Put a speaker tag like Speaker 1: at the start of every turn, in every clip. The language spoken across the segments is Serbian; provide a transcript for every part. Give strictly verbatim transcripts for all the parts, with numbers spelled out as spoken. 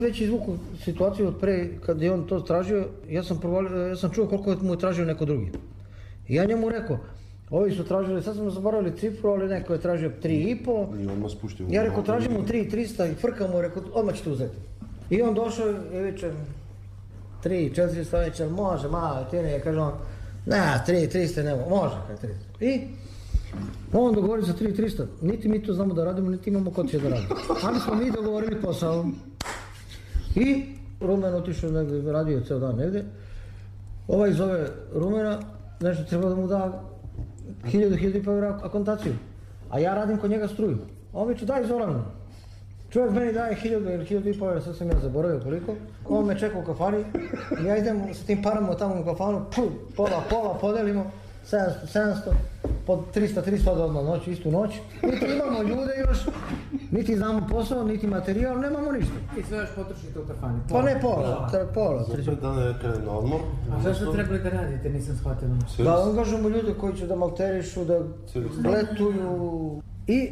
Speaker 1: Već izvuku situaciju od pre, kad je on to tražio, ja sam, provalio, ja sam čuo koliko mu je tražio neko drugi. I ja njemu rekao, ovi su tražili, sad smo zaboravili cifru, ali neko je tražio tri i po.
Speaker 2: I odmah spuštio.
Speaker 1: Ja rekao, tražim mu tri trista i frkam mu, rekao, odmah ćete uzeti. I on došao i viče, tri četiristo, večer, može, malo, ti ne, kaže on, ne, tri trista nema, može, kaj trista. I on dogovori za tri trista, niti mi to znamo da radimo, niti imamo ko će da radimo. Ali smo mi dogovorili posao. I Rumen otišao negdje, radio ceo dan negdje. Ovaj zove Rumena, nešto treba da mu da hiljadu, hiljadu i pa evra akontaciju. A ja radim kod njega struju. On viče, daj Zoranu. Čovjek meni daje hiljadu ili hiljadu i pa evra, sad sam ja zaboravio koliko. On me čeka u kafani, ja idem sa tim parama tamo u kafanu, puh, pola, pola, podelimo, sedamsto, sedamsto, po trista, trista odmah noć, istu noć. Niti imamo ljude još, niti znamo posao, niti materijal, nemamo ništa.
Speaker 3: I sve još potrošite u kafani?
Speaker 1: Pa ne pola, pola.
Speaker 2: Za pet dana je krene na odmor.
Speaker 3: A zašto trebali da radite, nisam shvatila.
Speaker 1: Da angažujemo ljude koji će da malterišu, da bletuju i...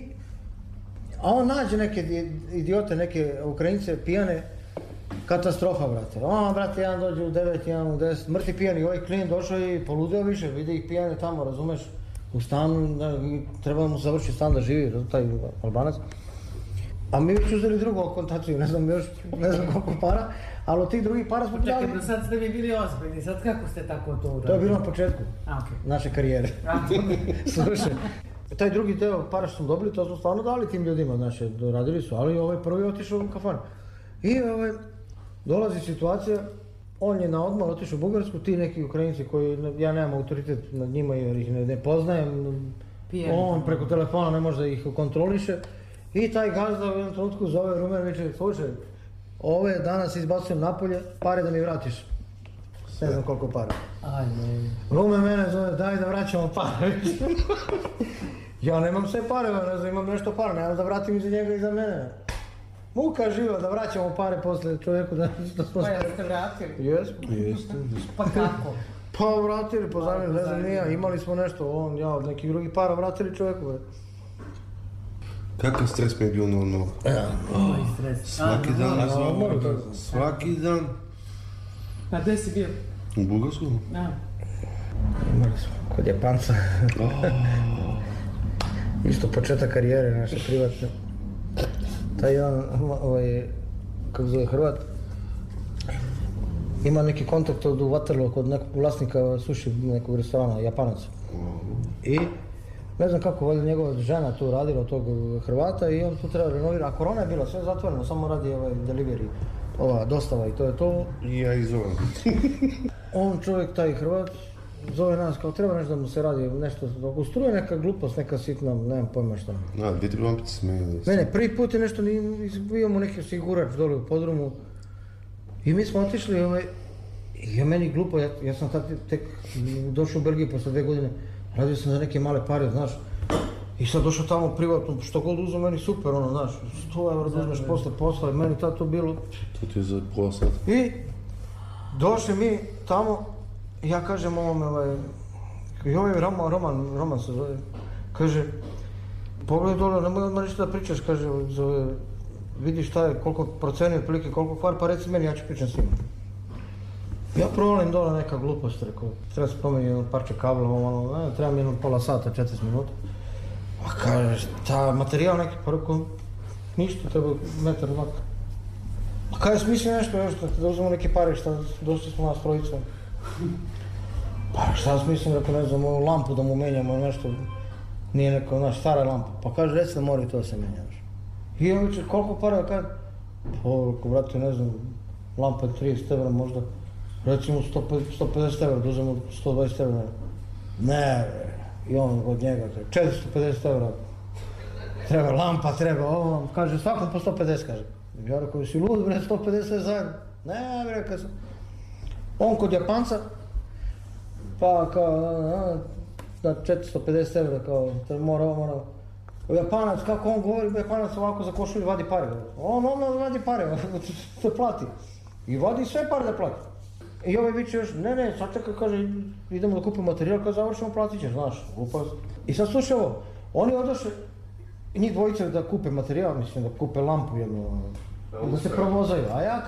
Speaker 1: A on nađe neke idiote, neke Ukrajince pijane, katastrofa, brate. On, brate, jedan dođe u devet, jedan u deset, mrtvi pijani, ovaj klijent došao i poludeo više, vidi ih pijane tamo, razumeš, u stanu, treba mu završiti stan da živi, taj Albanac. A mi već uzeli drugu akontaciju, ne znam još, ne znam koliko para, ali od tih drugih para smo dali...
Speaker 3: Čekaj, do sad ste mi bili ozbiljni, sad kako ste tako to uradili?
Speaker 1: To je bilo na početku
Speaker 3: A, okay.
Speaker 1: naše karijere. Slušaj, taj drugi deo para što smo dobili, to smo stvarno dali tim ljudima, znači, radili su, ali ovaj prvi je otišao u kafan. I ovaj, dolazi situacija, on je na odmor otišao u Bugarsku, ti neki Ukrajinci koji, ja nemam autoritet nad njima jer ih ne, ne poznajem, Pijem. On preko telefona ne može da ih kontroliše. I taj gazda u jednom trenutku zove Rumen i viče, slušaj, ove danas izbacujem napolje, pare da mi vratiš. Ne znam koliko para.
Speaker 3: Ajme.
Speaker 1: Rumen mene zove, daj da vraćamo pare. Ja nemam sve pare, ne znam, imam nešto para, nemam da vratim i za njega i za mene. Muka živa da vraćamo pare posle čovjeku da...
Speaker 3: Pa jeste vratili?
Speaker 1: Jesmo.
Speaker 2: Jeste.
Speaker 3: Pa kako?
Speaker 1: Pa vratili, pozavim, ne znam, nija, imali smo nešto, on, ja, od nekih drugih para vratili čovjeku.
Speaker 2: Kakav stres mi je bio na odmoru?
Speaker 3: Koji stres?
Speaker 2: Svaki dan,
Speaker 1: na odmoru,
Speaker 2: svaki dan.
Speaker 3: A gdje si bio?
Speaker 2: U Bugarsku?
Speaker 3: Da.
Speaker 1: Imali smo kod Japanca. Isto početak karijere naše privatne. Taj jedan, ovaj, kako zove, Hrvat, ima neki kontakt od u Waterloo kod nekog vlasnika suši nekog restorana, Japanac. I ne znam kako, valjda njegova žena tu radila od tog Hrvata i on tu treba renovirati. A korona je bila, sve zatvoreno, samo radi ovaj delivery, ova dostava i to je to.
Speaker 2: I ja izovem.
Speaker 1: On čovjek, taj Hrvat, zove nas kao treba nešto da mu se radi, nešto, dok ustruje neka glupost, neka sitna, nemam pojma šta.
Speaker 2: Da, dvije tri lampice smenjali.
Speaker 1: Ne, ne, prvi put je nešto, bio mu neki osigurač dole u podrumu i mi smo otišli, ovaj, i ja meni glupo, ja, ja sam tad tek došao u Belgiju posle dve godine, radio sam za neke male pare, znaš, i sad došao tamo privatno, što god uzeo meni super, ono, znaš, sto evra da uzmeš posle posla, meni tad to bilo...
Speaker 2: To ti je za pola sata.
Speaker 1: I došli mi tamo, ja kažem ovome, ovaj, i ovaj Roman, Roman, Roman se zove, kaže, pogledaj dole, nemoj odmah ništa da pričaš, kaže, zove, vidi šta je, koliko proceni otprilike, koliko kvar, pa reci meni, ja ću pričam s njima. Ja provalim dole neka glupost, rekao, treba se promeni jedno parče kabla, ono, ne, treba mi jedno pola sata, četrdeset minuta. A kaže, ta materijal neki, pa rekao, ništa, treba metar vlak. A kada je smisli nešto još, da uzmemo neke pare, šta, došli smo nas trojica. Pa šta smislim, rekao, ne znam, lampu da mu menjamo nešto, nije neko, znaš, stara lampa. Pa kaže, reci da mora i to da se menja, znaš. I ja viče, koliko para, kaže, pa, rekao, brate, ne znam, lampa je trideset evra možda, recimo sto pedeset evra, da uzmemo sto dvadeset evra. Ne, i on od njega, četiristo pedeset evra, treba lampa, treba ovo, kaže, svakom po sto pedeset, kaže. Ja rekao, si lud, bre, sto pedeset zajedno. Ne, bre, rekao sam. On kod Japanca, pa kao, da četiristo pedeset evra, kao, mora ovo, mora ovo. Japanac, kako on govori, Japanac ovako za košulju vadi pare. On ono vadi pare, se plati. I vadi sve pare da plati. I ovaj viče još, ne, ne, sad čekaj, kaže, idemo da kupimo materijal, kad završimo platit ćeš, znaš, glupost. I sad slušaj ovo, oni odošli, njih dvojice da kupe materijal, mislim, da kupe lampu jednu, da se provozaju. A ja